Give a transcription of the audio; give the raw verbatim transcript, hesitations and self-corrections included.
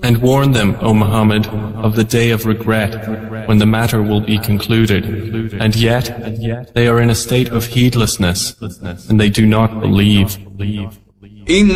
And warn them, O Muhammad, of the day of regret, when the matter will be concluded. And yet, they are in a state of heedlessness, and they do not believe.